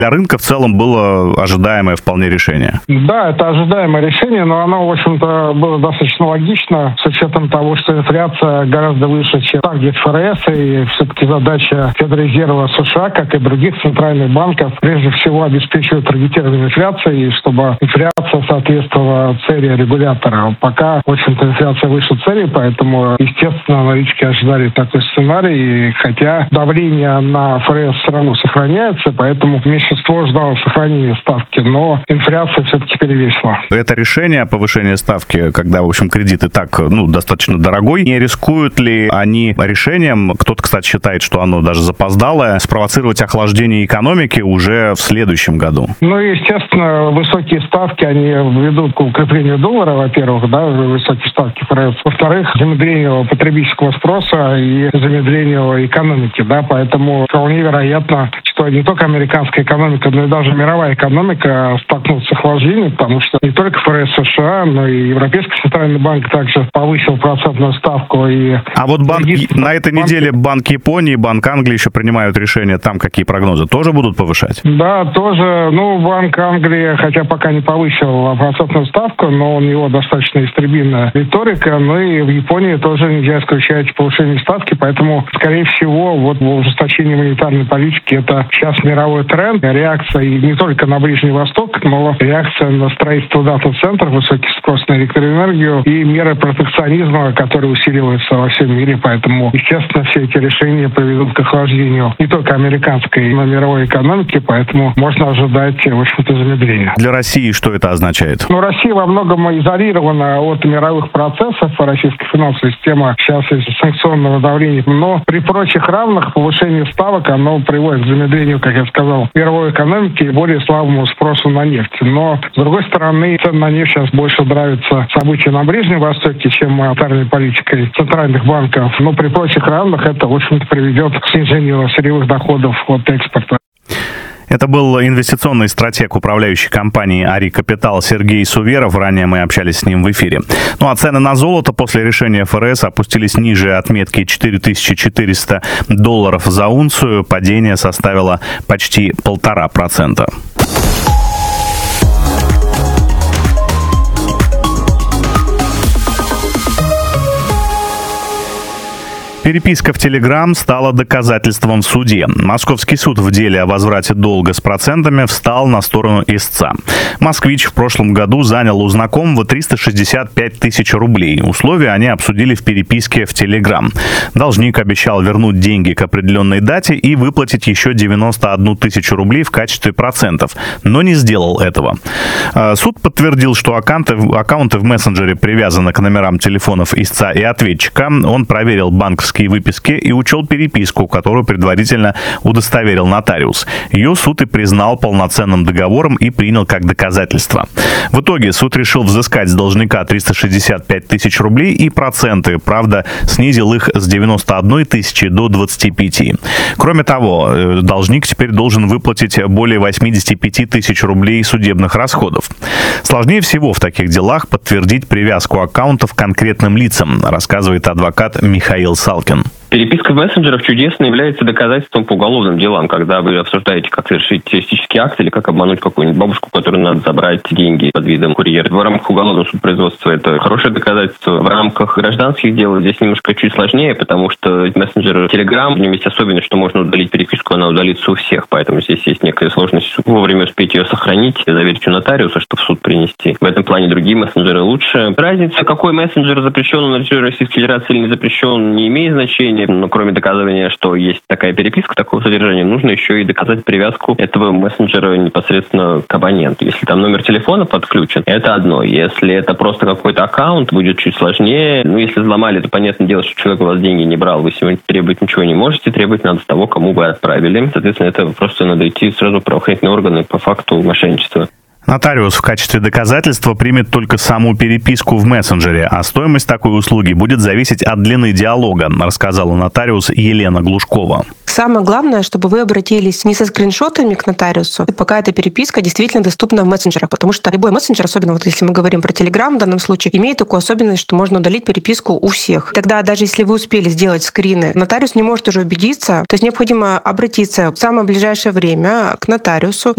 Для рынка в целом было ожидаемое вполне решение. Да, это ожидаемое решение, но оно, в общем-то, было достаточно логично с учетом того, что инфляция гораздо выше, чем таргет ФРС, и все-таки задача Федрезерва США, как и других центральных банков, прежде всего обеспечивать таргетированную инфляцию, и чтобы инфляция соответствовала цели регулятора. Пока, в общем-то, инфляция выше цели, поэтому, естественно, аналитики ожидали такой сценарий, хотя давление на ФРС все равно сохраняется, поэтому меньшинство ждало сохранения ставки, но инфляция все-таки перевесила. Это решение о повышении ставки, когда, в общем, кредит и так, достаточно дорогой, не рискуют ли они решением, кто-то, кстати, считает, что оно даже запоздалое, спровоцировать охлаждение экономики уже в следующем году? Естественно, высокие ставки, они ведут к укреплению доллара, во-первых, высокие ставки ФРС. Во-вторых, замедлению потребительского спроса и замедлению экономики, поэтому вполне вероятно, что не только американская экономика, но и даже мировая экономика столкнутся с охлаждением, потому что не только ФРС США, но и Европейский центральный банк также повысил процентную ставку. А вот на этой неделе Банк Японии, Банк Англии еще принимают решения, там какие прогнозы? Тоже будут повышать? Да, тоже. Банк Англии, хотя пока не повысил процентную ставку, но у него достаточно истребительная риторика, и в Японии тоже нельзя исключать повышение ставки, поэтому, скорее всего, ужесточение монетарной политики — это сейчас мировой тренд, реакция и не только на Ближний Восток, но реакция на строительство дата-центров, высокий спрос на электроэнергию и меры протекционизма, которые усиливаются во всем мире, поэтому, естественно, все эти решения приведут к охлаждению не только американской, но и мировой экономики, поэтому можно ожидать, в общем-то, замедления. Для России что это означает? Россия во многом изолирована от мировых процессов, российская финансовая система сейчас из-за санкционного давления, но при прочих равных повышение ставок, оно приводит к замедлению, как я сказал, мировой экономики и более слабому спросу на нефть. Но, с другой стороны, цены на нефть сейчас больше нравятся события на Ближнем Востоке, чем монетарной политикой центральных банков. Но при прочих равных это, в общем-то, приведет к снижению сырьевых доходов от экспорта. Это был инвестиционный стратег управляющей компании «Ари Капитал» Сергей Суверов. Ранее мы общались с ним в эфире. А цены на золото после решения ФРС опустились ниже отметки $4400 за унцию. Падение составило почти 1,5%. Переписка в Telegram стала доказательством в суде. Московский суд в деле о возврате долга с процентами встал на сторону истца. Москвич в прошлом году занял у знакомого 365 тысяч рублей. Условия они обсудили в переписке в Telegram. Должник обещал вернуть деньги к определенной дате и выплатить еще 91 тысячу рублей в качестве процентов, но не сделал этого. Суд подтвердил, что аккаунты в мессенджере привязаны к номерам телефонов истца и ответчика. Он проверил банковские выписки и учел переписку, которую предварительно удостоверил нотариус. Ее суд и признал полноценным договором и принял как доказательство. В итоге суд решил взыскать с должника 365 тысяч рублей и проценты, правда, снизил их с 91 тысячи до 25. Кроме того, должник теперь должен выплатить более 85 тысяч рублей судебных расходов. Сложнее всего в таких делах подтвердить привязку аккаунтов к конкретным лицам, рассказывает адвокат Михаил Салкин. Переписка в мессенджерах чудесно является доказательством по уголовным делам, когда вы обсуждаете, как совершить террористический акт или как обмануть какую-нибудь бабушку, которой надо забрать деньги под видом курьера. В рамках уголовного судопроизводства это хорошее доказательство. В рамках гражданских дел здесь немножко чуть сложнее, потому что мессенджер Telegram, в нем есть особенность, что можно удалить переписку, она удалится у всех, поэтому здесь есть некая сложность вовремя успеть ее сохранить и заверить у нотариуса, чтобы в суд принести. В этом плане другие мессенджеры лучше. Разница, какой мессенджер запрещен на территории Российской Федерации или не запрещен, не имеет значения. Но кроме доказывания, что есть такая переписка, такого содержания, нужно еще и доказать привязку этого мессенджера непосредственно к абоненту. Если там номер телефона подключен, это одно. Если это просто какой-то аккаунт, будет чуть сложнее. Если взломали, то понятное дело, что человек у вас деньги не брал. Вы сегодня требовать ничего не можете. Требовать надо с того, кому вы отправили. Соответственно, это просто надо идти сразу в правоохранительные органы по факту мошенничества. Нотариус в качестве доказательства примет только саму переписку в мессенджере, а стоимость такой услуги будет зависеть от длины диалога, рассказала нотариус Елена Глушкова. Самое главное, чтобы вы обратились не со скриншотами к нотариусу, пока эта переписка действительно доступна в мессенджерах, потому что любой мессенджер, особенно вот если мы говорим про Telegram в данном случае, имеет такую особенность, что можно удалить переписку у всех. Тогда даже если вы успели сделать скрины, нотариус не может уже убедиться, то есть необходимо обратиться в самое ближайшее время к нотариусу.